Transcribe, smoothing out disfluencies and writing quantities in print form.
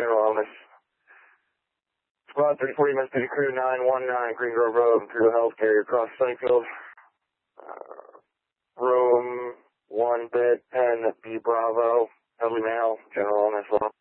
general illness. Squad 340, Mississippi Crew 919, Green Grove Road, Imperial Health Carrier across Springfield. Room 1, bed 10, B Bravo, elderly male, general illness.